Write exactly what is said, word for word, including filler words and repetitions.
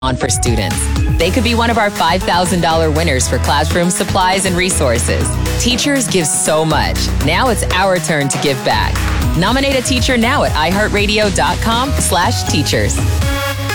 on for students. They could be one of our five thousand dollars winners for classroom supplies and resources. Teachers give so much. Now it's our turn to give back. Nominate a teacher now at iHeartRadio.com slash teachers.